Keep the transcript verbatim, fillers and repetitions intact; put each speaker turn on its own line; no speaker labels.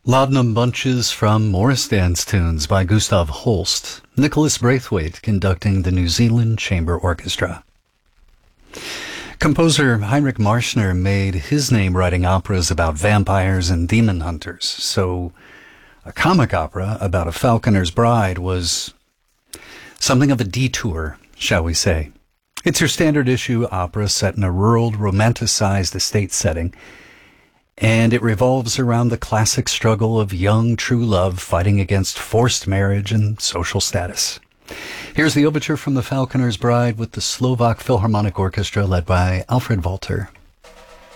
Laudanum Bunches from Morris Dance Tunes by Gustav Holst, Nicholas Braithwaite conducting the New Zealand Chamber Orchestra. Composer Heinrich Marschner made his name writing operas about vampires and demon hunters, so a comic opera about a falconer's bride was something of a detour, shall we say. It's your standard issue opera set in a rural, romanticized estate setting, and it revolves around the classic struggle of young true love fighting against forced marriage and social status. Here's the overture from The Falconer's Bride with the Slovak Philharmonic Orchestra led by Alfred Walter.